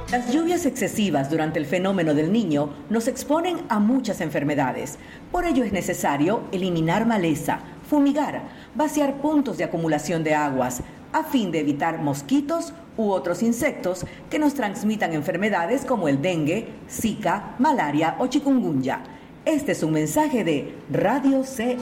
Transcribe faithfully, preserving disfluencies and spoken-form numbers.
Las lluvias excesivas durante el fenómeno del Niño nos exponen a muchas enfermedades. Por ello es necesario eliminar maleza, fumigar, vaciar puntos de acumulación de aguas, a fin de evitar mosquitos u otros insectos que nos transmitan enfermedades como el dengue, zika, malaria o chikungunya. Este es un mensaje de Radio C.